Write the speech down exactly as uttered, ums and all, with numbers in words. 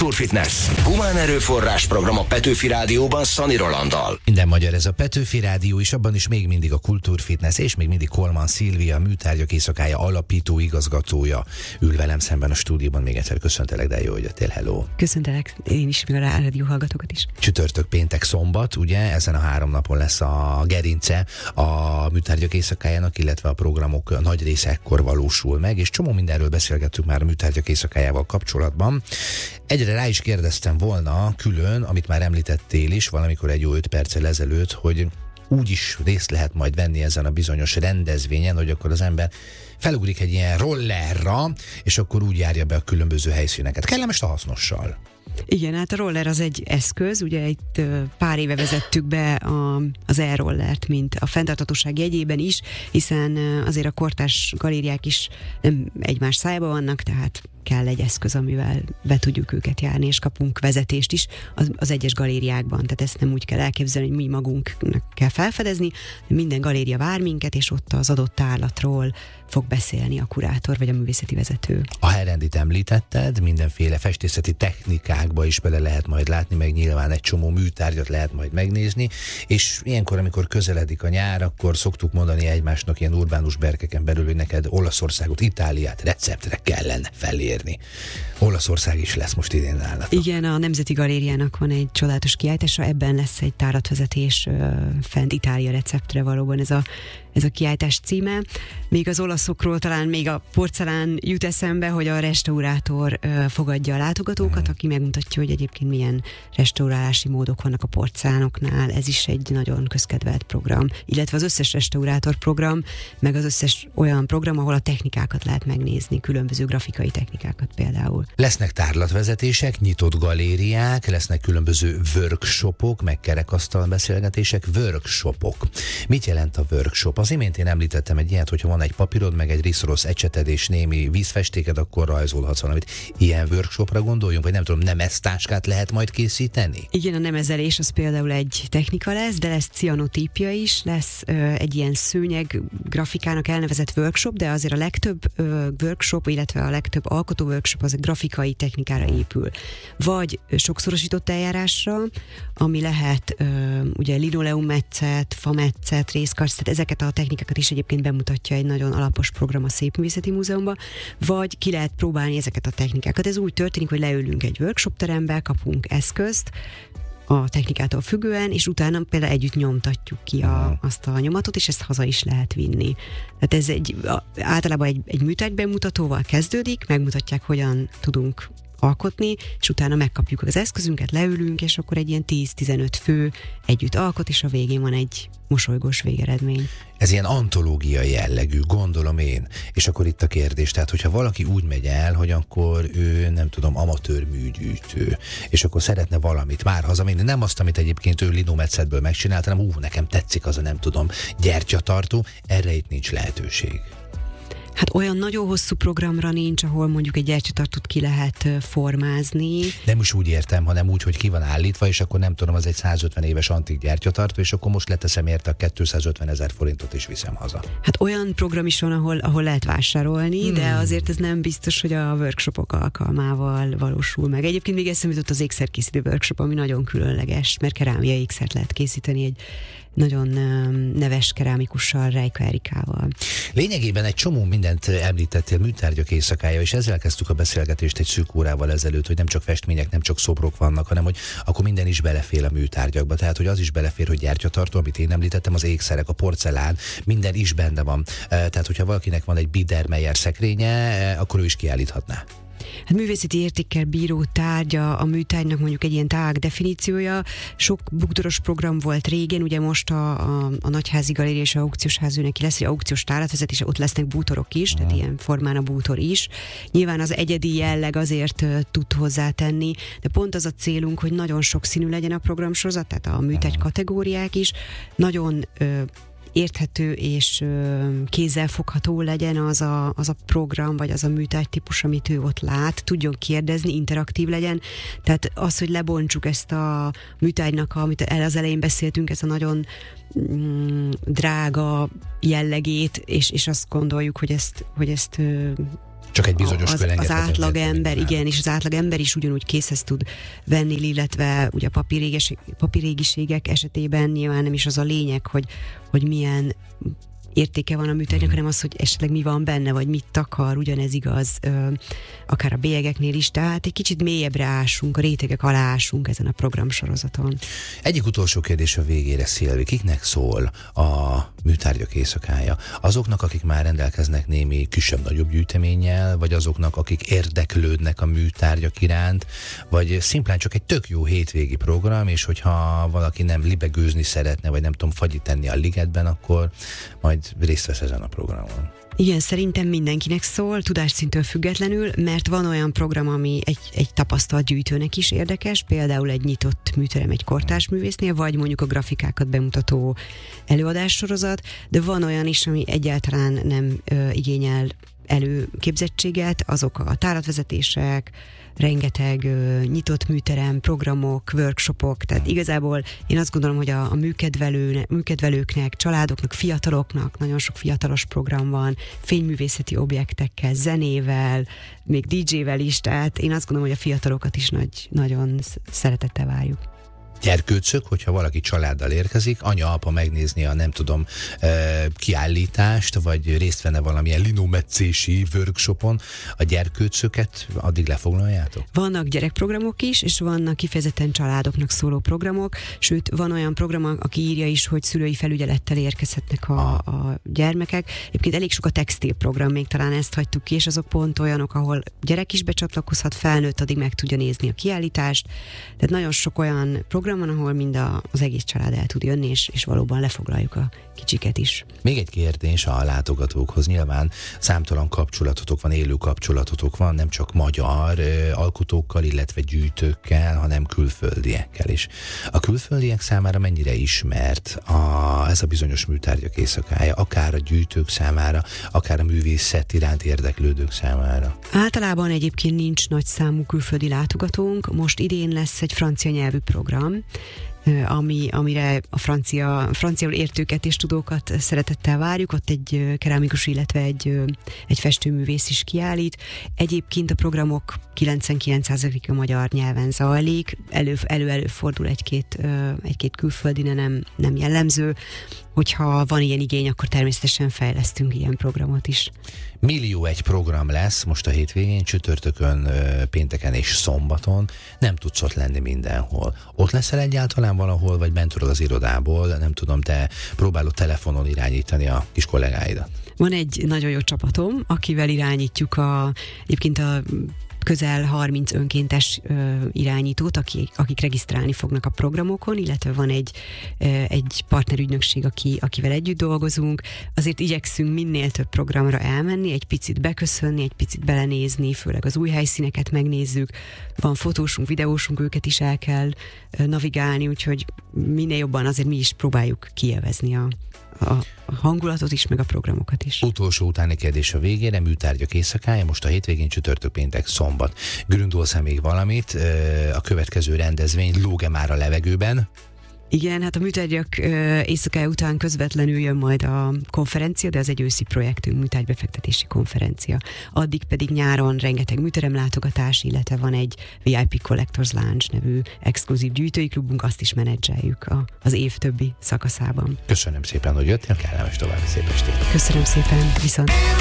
Kultúrfitness. Humán erőforrás program a Petőfi Rádióban Szani Rolanddal. Minden magyar ez a Petőfi Rádió, és abban is még mindig a Kultúrfitness, és még mindig Kolman Szilvia, Műtárgyak Éjszakája alapító igazgatója ül velem szemben a stúdióban. Még egyszer köszöntelek, de jó, hogy jöttél, hello. Köszöntelek, én is, meg a rádió hallgatókat is. Csütörtök, péntek, szombat, ugye, ezen a három napon lesz a gerince a Műtárgyak Éjszakájának, illetve a programok nagy része ekkor valósul meg, és csomó mindenről beszélgettünk már a Műtárgyak Éjszakájával kapcsolatban. Egyre rá is kérdeztem volna külön, amit már említettél is, valamikor egy jó öt perccel ezelőtt, hogy úgy is részt lehet majd venni ezen a bizonyos rendezvényen, hogy akkor az ember felugrik egy ilyen rollerra, és akkor úgy járja be a különböző helyszíneket. Kellemes a hasznossal. Igen, hát a roller az egy eszköz, ugye itt pár éve vezettük be a, az e-rollert, mint a fenntarthatóság jegyében is, hiszen azért a kortárs galériák is nem egymás szájában vannak, tehát kell egy eszköz, amivel be tudjuk őket járni, és kapunk vezetést is az, az egyes galériákban. Tehát ezt nem úgy kell elképzelni, hogy mi magunknak kell felfedezni, minden galéria vár minket, és ott az adott tárlatról fog beszélni a kurátor vagy a művészeti vezető. A herrendit említetted, mindenféle festészeti technikákba is bele lehet majd látni, meg nyilván egy csomó műtárgyat lehet majd megnézni, és ilyenkor, amikor közeledik a nyár, akkor szoktuk mondani egymásnak ilyen urbánus berkeken belül, hogy neked Olaszországot, Itáliát receptre kellene felérni. Olaszország is lesz most idén nálatok. Igen, a Nemzeti Galériának van egy csodálatos kiállítása, ebben lesz egy táratvezetés fent Itália receptre, valóban ez a, ez a kiállítás címe. Még az olaszokról talán még a porcelán jut eszembe, hogy a restaurátor fogadja a látogatókat, aki megmutatja, hogy egyébként milyen restaurálási módok vannak a porcelánoknál. Ez is egy nagyon közkedvelt program. Illetve az összes restaurátor program, meg az összes olyan program, ahol a technikákat lehet megnézni, különböző grafikai technikákat például. Lesznek tárlatvezetések, nyitott galériák, lesznek különböző workshopok, meg kerekasztal beszélgetések, workshopok. Mit jelent a workshop? Az imént én említettem egy ilyet, hogyha van egy papírod, meg egy riszorosz ecseted és némi vízfestéked, akkor rajzolhatsz valamit. Ilyen workshopra gondoljunk, vagy nem tudom, nemeztáskát lehet majd készíteni? Igen, a nemezelés az például egy technika lesz, de lesz cianotípia is, lesz ö, egy ilyen szőnyeg grafikának elnevezett workshop, de azért a legtöbb ö, workshop, illetve a legtöbb alkotó workshop az a grafikai technikára épül. Vagy sokszorosított eljárásra, ami lehet ö, ugye linoleummetszet, fametszet, részkarszet, ezeket a technikákat is egyébként bemutatja egy nagyon alapos program a Szépművészeti Múzeumban, vagy ki lehet próbálni ezeket a technikákat. Ez úgy történik, hogy leülünk egy workshop terembe, kapunk eszközt, a technikától függően, és utána például együtt nyomtatjuk ki a, azt a nyomatot, és ezt haza is lehet vinni. Tehát ez egy, általában egy, egy műtárgybemutatóval kezdődik, megmutatják, hogyan tudunk alkotni, és utána megkapjuk az eszközünket, leülünk, és akkor egy ilyen tíz-tizenöt fő együtt alkot, és a végén van egy mosolygós végeredmény. Ez ilyen antológia jellegű, gondolom én. És akkor itt a kérdés, tehát hogyha valaki úgy megy el, hogy akkor ő, nem tudom, amatőr műgyűjtő, és akkor szeretne valamit már hazavinni, nem azt, amit egyébként ő linometszedből megcsinált, hanem ú, nekem tetszik az a, nem tudom, gyertyatartó, erre itt nincs lehetőség. Hát olyan nagyon hosszú programra nincs, ahol mondjuk egy gyertyatartót ki lehet formázni. Nem is úgy értem, hanem úgy, hogy ki van állítva, és akkor nem tudom, az egy százötven éves antik gyertyatartó, és akkor most leteszem érte a kétszázötven ezer forintot, és viszem haza. Hát olyan program is van, ahol, ahol lehet vásárolni, hmm. de azért ez nem biztos, hogy a workshopok alkalmával valósul meg. Egyébként még eszembe jutott az ékszerkészítő workshop, ami nagyon különleges, mert kerámiai ékszert lehet készíteni egy nagyon neves kerámikussal, Rejka Erikával. Lényegében egy csomó mindent említettél, Műtárgyak Éjszakája, és ezzel kezdtük a beszélgetést egy szűk órával ezelőtt, hogy nem csak festmények, nem csak szobrok vannak, hanem hogy akkor minden is belefér a műtárgyakba. Tehát, hogy az is belefér, hogy gyertyatartó, amit én említettem, az ékszerek, a porcelán, minden is benne van. Tehát, hogyha valakinek van egy Biedermeier szekrénye, akkor ő is kiállíthatná. Hát művészeti értékkel bíró tárgya, a műtárgynak mondjuk egy ilyen tág definíciója. Sok bútoros program volt régen, ugye most a, a, a Nagyházi Galéria és a aukciós ház neki lesz egy aukciós táratvezetés, ott lesznek bútorok is, tehát ilyen formán a bútor is. Nyilván az egyedi jelleg azért uh, tud hozzátenni, de pont az a célunk, hogy nagyon sokszínű legyen a programsorozat, tehát a műtárgy kategóriák is, nagyon uh, érthető és kézzelfogható legyen az a, az a program, vagy az a műtárgytípus, amit ő ott lát, tudjon kérdezni, interaktív legyen. Tehát az, hogy lebontsuk ezt a műtárgynak, amit az elején beszéltünk, ez a nagyon mm, drága jellegét, és, és azt gondoljuk, hogy ezt, hogy ezt Csak egy bizonyos az, az átlag ember, igen, és az átlag ember is ugyanúgy készhez tud venni, illetve ugye a papírrégiségek esetében nyilván nem is az a lényeg, hogy, hogy milyen értéke van a műtárgynak, hanem az, hogy esetleg mi van benne, vagy mit takar, ugyanez igaz, ö, akár a bélyegeknél is, tehát egy kicsit mélyebbre ásunk, a rétegek alá ásunk ezen a programsorozaton. Egyik utolsó kérdés a végére, Szilvi, kiknek szól a műtárgyak éjszakája? Azoknak, akik már rendelkeznek némi kisebb-nagyobb gyűjteménnyel, vagy azoknak, akik érdeklődnek a műtárgyak iránt, vagy szimplán csak egy tök jó hétvégi program, és hogyha valaki nem libegőzni szeretne, vagy nem tudom, fagyit tenni a ligetben, akkor majd részt vesz ezen a programon. Igen, szerintem mindenkinek szól, tudásszintől függetlenül, mert van olyan program, ami egy, egy tapasztalt gyűjtőnek is érdekes, például egy nyitott műterem egy kortárs művésznél, vagy mondjuk a grafikákat bemutató előadássorozat, de van olyan is, ami egyáltalán nem ö, igényel előképzettséget, azok a táratvezetések, rengeteg ö, nyitott műterem, programok, workshopok, tehát igazából én azt gondolom, hogy a, a műkedvelő, műkedvelőknek, családoknak, fiataloknak nagyon sok fiatalos program van, fényművészeti objektekkel, zenével, még dé dzsével is, tehát én azt gondolom, hogy a fiatalokat is nagy, nagyon szeretettel várjuk. Gyerkőcök, hogyha valaki családdal érkezik, anya, apa megnézni a nem tudom kiállítást, vagy részt venne valamilyen linometszési workshopon, a gyerkőcöket addig lefoglaljátok? Vannak gyerekprogramok is, és vannak kifejezetten családoknak szóló programok, sőt van olyan program, aki írja is, hogy szülői felügyelettel érkezhetnek a, a gyermekek. Egyébként elég sok a textilprogram, még talán ezt hagytuk ki, és azok pont olyanok, ahol gyerek is becsatlakozhat, felnőtt addig meg tudja nézni a kiállítást. Tehát nagyon sok olyan program van, ahol mind a, az egész család el tud jönni, és, és valóban lefoglaljuk a kicsiket is. Még egy kérdés a látogatókhoz. Nyilván számtalan kapcsolatotok van, élő kapcsolatotok van, nem csak magyar ö, alkotókkal, illetve gyűjtőkkel, hanem külföldiekkel is. A külföldiek számára mennyire ismert a, ez a bizonyos műtárgyak éjszakája, akár a gyűjtők számára, akár a művészet iránt érdeklődők számára? Általában egyébként nincs nagy számú külföldi látogatónk. Most idén lesz egy francia nyelvű program, Ami, amire a francia, franciául értőket és tudókat szeretettel várjuk. Ott egy kerámikus, illetve egy, egy festőművész is kiállít. Egyébként a programok kilencvenkilenc százaléka magyar nyelven zajlik. Elő, elő-előfordul egy-két, egy-két külföldi, de nem, nem jellemző. Hogyha van ilyen igény, akkor természetesen fejlesztünk ilyen programot is. Millió egy program lesz most a hétvégén, csütörtökön, pénteken és szombaton. Nem tudsz ott lenni mindenhol. Ott leszel egyáltalán valahol, vagy bentről az irodából, nem tudom, te próbálod telefonon irányítani a kis kollégáidat? Van egy nagyon jó csapatom, akivel irányítjuk a, egyébként a közel harminc önkéntes ö, irányítót, akik, akik regisztrálni fognak a programokon, illetve van egy, ö, egy partnerügynökség, aki, akivel együtt dolgozunk. Azért igyekszünk minél több programra elmenni, egy picit beköszönni, egy picit belenézni, főleg az új helyszíneket megnézzük. Van fotósunk, videósunk, őket is el kell ö, navigálni, úgyhogy minél jobban azért mi is próbáljuk kielvezni a a hangulatot is, meg a programokat is. Utolsó utáni kérdés a végére, műtárgyak éjszakája, most a hétvégén csütörtök, péntek, szombat. Gründolsz-e még valamit? A következő rendezvény lóg-e már a levegőben? Igen, hát a műtárgyak éjszakája után közvetlenül jön majd a konferencia, de ez egy őszi projektünk, műtárgybefektetési konferencia. Addig pedig nyáron rengeteg műteremlátogatás, illetve van egy vé i pé Collectors Lounge nevű exkluzív gyűjtői klubunk, azt is menedzseljük a, az év többi szakaszában. Köszönöm szépen, hogy jöttél, kellemes további szép estét. Köszönöm szépen, viszont...